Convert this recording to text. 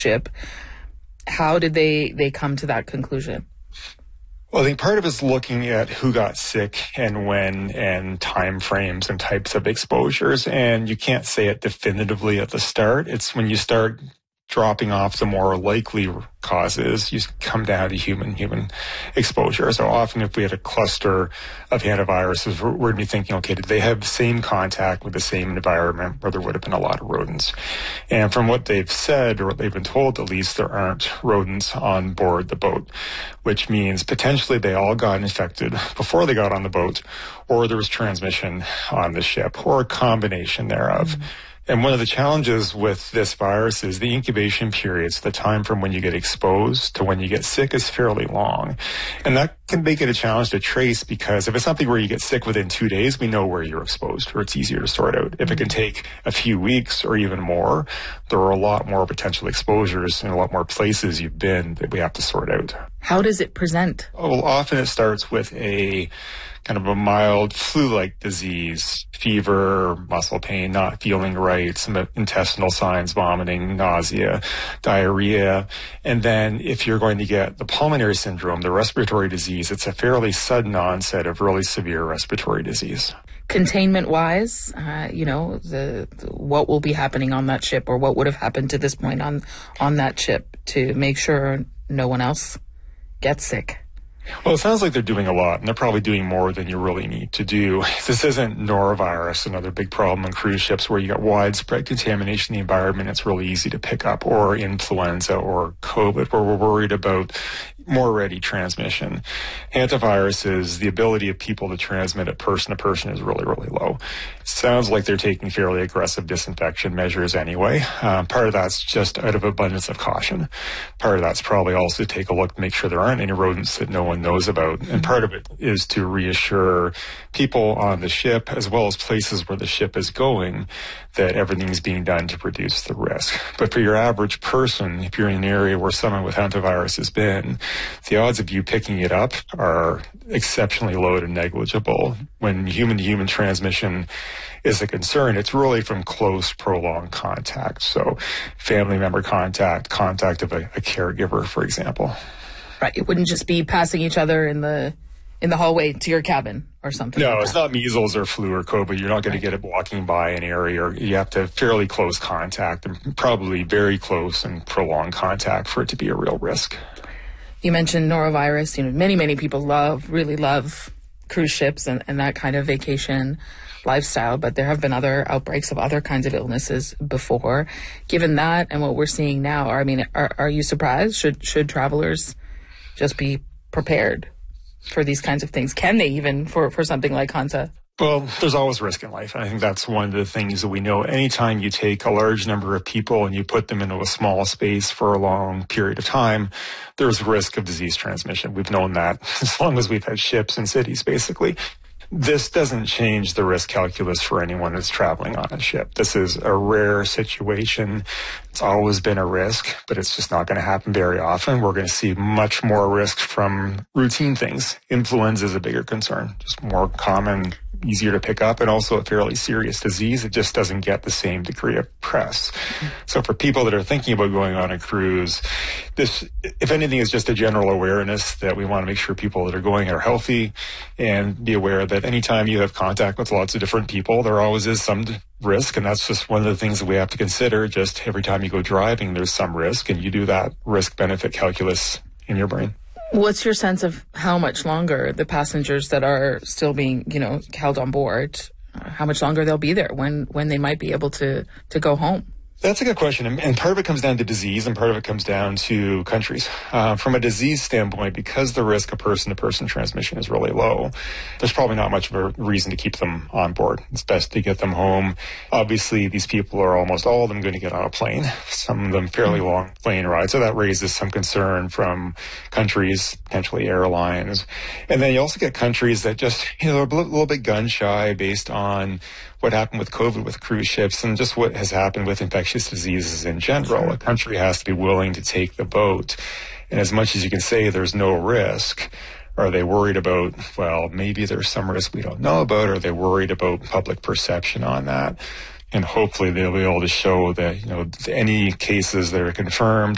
ship. How did they come to that conclusion? Well, I think part of it is looking at who got sick and when and time frames and types of exposures. And you can't say it definitively at the start. It's when you start dropping off the more likely causes, you come down to human exposure. So often if we had a cluster of hantaviruses, we're going to be thinking, okay, did they have the same contact with the same environment where there would have been a lot of rodents? And from what they've said, or what they've been told at least, there aren't rodents on board the boat, which means potentially they all got infected before they got on the boat, or there was transmission on the ship, or a combination thereof. Mm-hmm. And one of the challenges with this virus is the incubation periods, the time from when you get exposed to when you get sick, is fairly long. And that can make it a challenge to trace, because if it's something where you get sick within 2 days, we know where you're exposed, or it's easier to sort out. If it can take a few weeks or even more, there are a lot more potential exposures and a lot more places you've been that we have to sort out. How does it present? Well, often it starts with a kind of a mild flu-like disease, fever, muscle pain, not feeling right, some intestinal signs, vomiting, nausea, diarrhea. And then if you're going to get the pulmonary syndrome, the respiratory disease, it's a fairly sudden onset of really severe respiratory disease. Containment-wise, what will be happening on that ship, or what would have happened to this point on that ship to make sure no one else gets sick? Well, it sounds like they're doing a lot, and they're probably doing more than you really need to do. This isn't norovirus, another big problem on cruise ships where you got widespread contamination in the environment. It's really easy to pick up, or influenza or COVID, where we're worried about more ready transmission. Hantaviruses, the ability of people to transmit it person to person is really, really low. It sounds like they're taking fairly aggressive disinfection measures anyway. Part of that's just out of abundance of caution. Part of that's probably also to take a look, make sure there aren't any rodents that no one knows about. And part of it is to reassure people on the ship, as well as places where the ship is going, that everything's being done to reduce the risk. But for your average person, if you're in an area where someone with hantavirus has been, the odds of you picking it up are exceptionally low to negligible. When human-to-human transmission is a concern, it's really from close, prolonged contact. So family member contact of a caregiver, for example. Right. It wouldn't just be passing each other in the hallway to your cabin or something. No, like it's not measles or flu or COVID. You're not going to get it walking by an area. You have to have fairly close contact, and probably very close and prolonged contact for it to be a real risk. You mentioned norovirus. Many people really love cruise ships and that kind of vacation lifestyle, but there have been other outbreaks of other kinds of illnesses before. Given that and what we're seeing now, are you surprised? Should travelers just be prepared for these kinds of things? Can they even for something like Hanta? Well, there's always risk in life. And I think that's one of the things that we know. Anytime you take a large number of people and you put them into a small space for a long period of time, there's risk of disease transmission. We've known that as long as we've had ships and cities, basically. This doesn't change the risk calculus for anyone that's traveling on a ship. This is a rare situation. It's always been a risk, but it's just not going to happen very often. We're going to see much more risk from routine things. Influenza is a bigger concern, just more common, easier to pick up, and also a fairly serious disease. It just doesn't get the same degree of press. So for people that are thinking about going on a cruise, this, if anything, is just a general awareness that we want to make sure people that are going are healthy, and be aware that anytime you have contact with lots of different people, there always is some risk, and that's just one of the things that we have to consider. Just every time you go driving, there's some risk, and you do that risk-benefit calculus in your brain. What's your sense of how much longer the passengers that are still being, held on board, how much longer they'll be there, when they might be able to go home? That's a good question. And part of it comes down to disease, and part of it comes down to countries. From a disease standpoint, because the risk of person-to-person transmission is really low, there's probably not much of a reason to keep them on board. It's best to get them home. Obviously, these people are almost all of them going to get on a plane, some of them fairly long plane rides. So that raises some concern from countries, potentially airlines. And then you also get countries that just, are a little bit gun-shy based on what happened with COVID with cruise ships and just what has happened with infectious diseases in general. A country has to be willing to take the boat. And as much as you can say there's no risk, are they worried about, well, maybe there's some risk we don't know about? Are they worried about public perception on that? And hopefully they'll be able to show that, any cases that are confirmed